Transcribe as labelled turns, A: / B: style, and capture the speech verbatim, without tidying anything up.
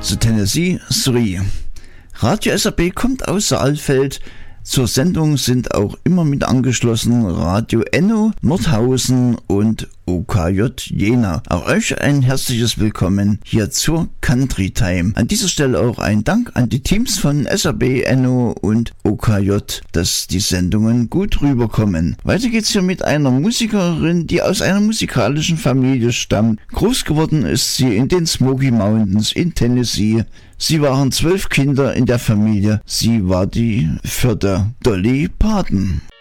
A: The Tennessee Three. Radio S R B kommt aus Saalfeld. Zur Sendung sind auch immer mit angeschlossen Radio Enno, Nordhausen und O K J Jena. Auch euch ein herzliches Willkommen hier zur Country Time. An dieser Stelle auch ein Dank an die Teams von S R B, Enno und O K J, dass die Sendungen gut rüberkommen. Weiter geht's hier mit einer Musikerin, die aus einer musikalischen Familie stammt. Groß geworden ist sie in den Smoky Mountains in Tennessee. Sie waren zwölf Kinder in der Familie. Sie war die vierte Dolly Parton.